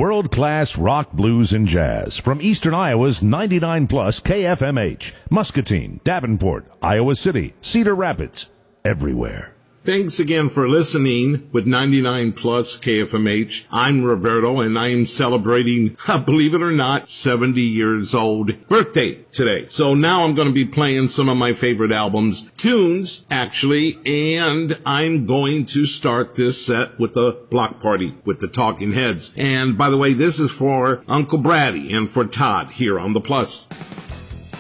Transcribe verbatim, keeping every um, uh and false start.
World-class rock, blues, and jazz from Eastern Iowa's ninety-nine plus K F M H, Muscatine, Davenport, Iowa City, Cedar Rapids, everywhere. Thanks again for listening with ninety-nine plus K F M H. I'm Roberto, and I am celebrating, believe it or not, seventy years old birthday today. So now I'm going to be playing some of my favorite albums, tunes, actually, and I'm going to start this set with the Block Party with the Talking Heads. And by the way, this is for Uncle Braddy and for Todd here on the Plus.